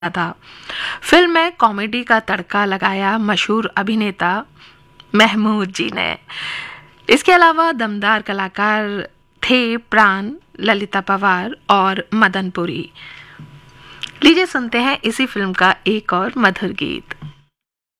था। फिल्म में कॉमेडी का तड़का लगाया मशहूर अभिनेता महमूद जी ने। इसके अलावा दमदार कलाकार थे प्राण, ललिता पवार और मदन पुरी। लीजिए सुनते हैं इसी फिल्म का एक और मधुर गीत।